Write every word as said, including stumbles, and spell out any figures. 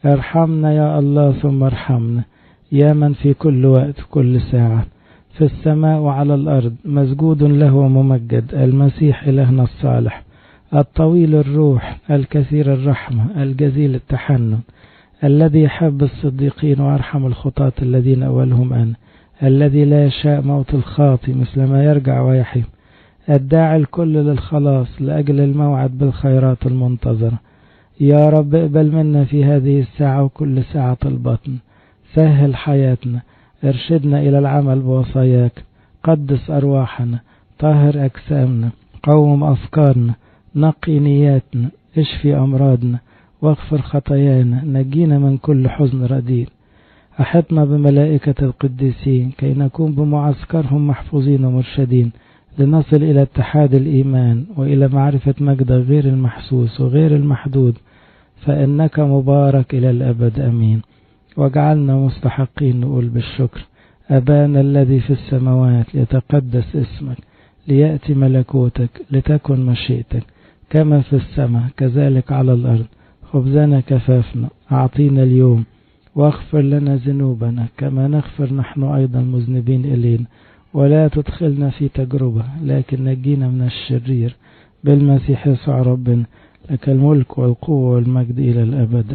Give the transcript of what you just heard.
ارحمنا يا الله ثم ارحمنا، يا من في كل وقت كل ساعة في السماء وعلى الأرض مسجود له وممجد، المسيح إلهنا الصالح الطويل الروح الكثير الرحمة الجزيل التحنن، الذي يحب الصديقين ويرحم الخطاة الذين أولهم أنا، الذي لا يشاء موت الخاطي مثل ما يرجع ويحيي، الداعي الكل للخلاص لأجل الموعد بالخيرات المنتظرة. يا رب اقبل منا في هذه الساعة وكل ساعة البطن، سهل حياتنا، ارشدنا إلى العمل بوصاياك، قدس أرواحنا، طهر أجسامنا، قوم أفكارنا، نقي نياتنا، اشفي أمراضنا، واغفر خطايانا، نجينا من كل حزن رديء. أحطنا بملائكة القديسين كي نكون بمعسكرهم محفوظين ومرشدين، لنصل إلى اتحاد الإيمان وإلى معرفة مجد غير المحسوس وغير المحدود، فإنك مبارك إلى الأبد أمين. واجعلنا مستحقين نقول بالشكر: أبانا الذي في السماوات يتقدس اسمك، ليأتي ملكوتك، لتكن مشيئتك كما في السماء كذلك على الأرض. خبزنا كفافنا أعطينا اليوم، واغفر لنا ذنوبنا كما نغفر نحن أيضا مذنبين إلينا، ولا تدخلنا في تجربة لكن نجينا من الشرير، بالمسيح يسوع ربنا، لك الملك والقوة والمجد إلى الأبد.